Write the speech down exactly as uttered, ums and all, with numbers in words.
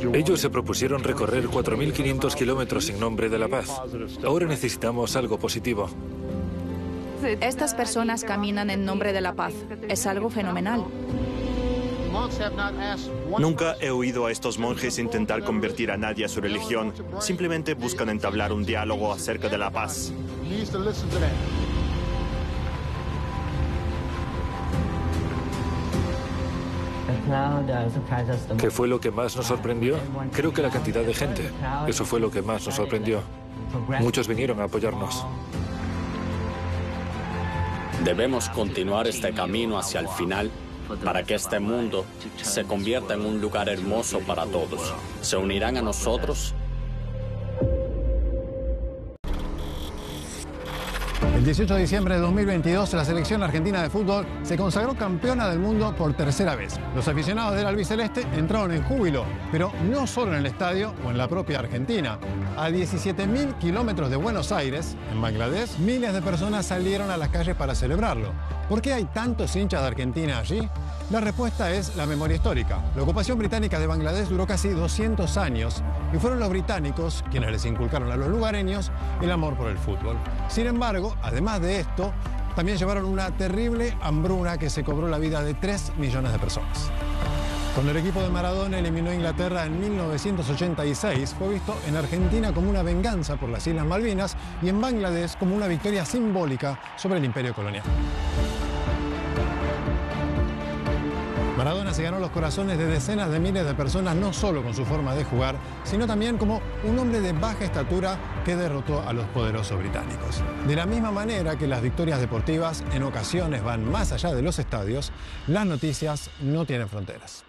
Ellos se propusieron recorrer cuatro mil quinientos kilómetros en nombre de la paz. Ahora necesitamos algo positivo. Estas personas caminan en nombre de la paz. Es algo fenomenal. Nunca he oído a estos monjes intentar convertir a nadie a su religión. Simplemente buscan entablar un diálogo acerca de la paz. ¿Qué fue lo que más nos sorprendió? Creo que la cantidad de gente. Eso fue lo que más nos sorprendió. Muchos vinieron a apoyarnos. Debemos continuar este camino hacia el final para que este mundo se convierta en un lugar hermoso para todos. ¿Se unirán a nosotros? El dieciocho de diciembre de dos mil veintidós, la selección argentina de fútbol se consagró campeona del mundo por tercera vez. Los aficionados del albiceleste entraron en júbilo, pero no solo en el estadio o en la propia Argentina. A diecisiete mil kilómetros de Buenos Aires, en Bangladesh, miles de personas salieron a las calles para celebrarlo. ¿Por qué hay tantos hinchas de Argentina allí? La respuesta es la memoria histórica. La ocupación británica de Bangladesh duró casi doscientos años y fueron los británicos quienes les inculcaron a los lugareños el amor por el fútbol. Sin embargo, además de esto, también llevaron una terrible hambruna que se cobró la vida de tres millones de personas. Cuando el equipo de Maradona eliminó a Inglaterra en mil novecientos ochenta y seis, fue visto en Argentina como una venganza por las Islas Malvinas y en Bangladesh como una victoria simbólica sobre el imperio colonial. Maradona se ganó los corazones de decenas de miles de personas no solo con su forma de jugar, sino también como un hombre de baja estatura que derrotó a los poderosos británicos. De la misma manera que las victorias deportivas en ocasiones van más allá de los estadios, las noticias no tienen fronteras.